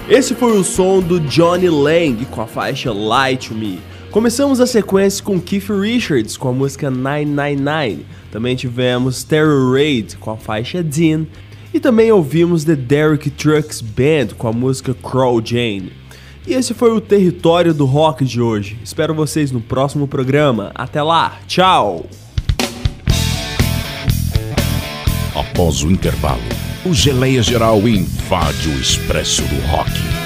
Esse foi o som do Jonny Lang com a faixa Lie to Me. Começamos a sequência com Keith Richards com a música 999. Também tivemos Terror Raid com a faixa Dean. E também ouvimos The Derek Trucks Band com a música Crawl Jane. E esse foi o Território do Rock de hoje. Espero vocês no próximo programa. Até lá, tchau! Após o intervalo, o Geleia Geral invade o Expresso do Rock.